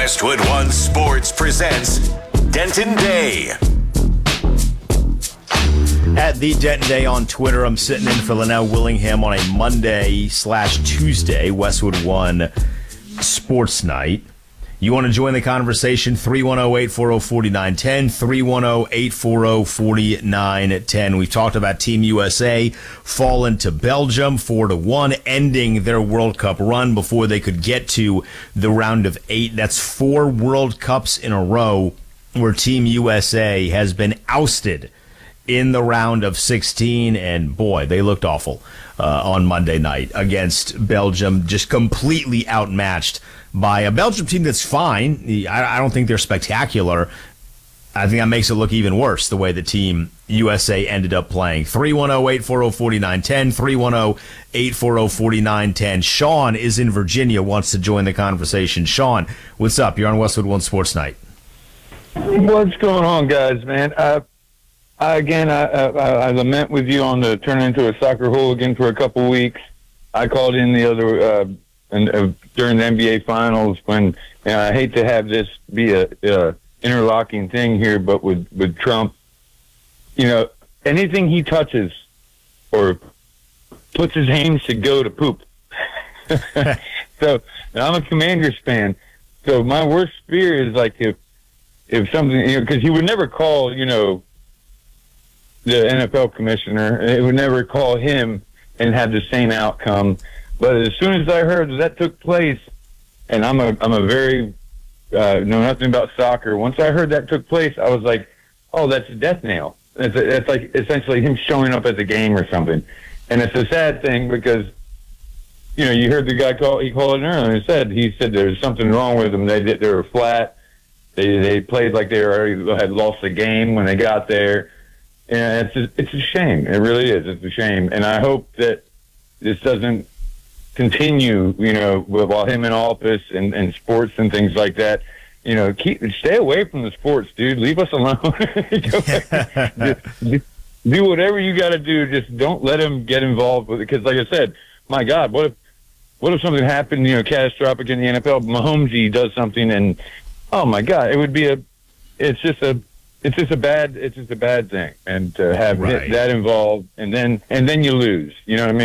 Westwood One Sports presents Denton Day. At the Denton Day on Twitter, I'm sitting in for Linnell Willingham on a Monday/Tuesday, Westwood One Sports Night. You want to join the conversation, 310-840-4910, 310-840-4910. We've talked about Team USA falling to Belgium 4-1, ending their World Cup run before they could get to the round of 8. That's 4 World Cups in a row where Team USA has been ousted in the round of 16, and boy, they looked awful on Monday night against Belgium, just completely outmatched by a Belgium team that's fine. I don't think they're spectacular. I think that makes it look even worse, the way the Team USA ended up playing. 310-840-4910, 310-840-4910. Sean is in Virginia, wants to join the conversation. Sean, what's up? You're on Westwood One Sports Night. What's going on, guys, man? I lament with you on the turning into a soccer hooligan for a couple weeks. I called in the other during the NBA Finals when, and I hate to have this be a interlocking thing here, but with Trump, anything he touches or puts his hands to go to poop. So, and I'm a Commanders fan, so my worst fear is like if something, because he would never call, the NFL commissioner. It would never call him and have the same outcome. But as soon as I heard that took place, and I'm a very know nothing about soccer. Once I heard that took place, I was like, oh, that's a death nail. It's like essentially him showing up at the game or something. And it's a sad thing because, you heard the guy he called it earlier. He said there's something wrong with them. They were flat. They played like they already had lost the game when they got there. And it's a shame. It really is. It's a shame. And I hope that this doesn't continue, while him in office and sports and things like that. Stay away from the sports, dude. Leave us alone. Do whatever you got to do. Just don't let him get involved with it. Because, like I said, my God, what if something happened, catastrophic in the NFL? Mahomes does something, and oh my God, it would be it's just a bad thing, and to have that involved, and then you lose. You know what I mean?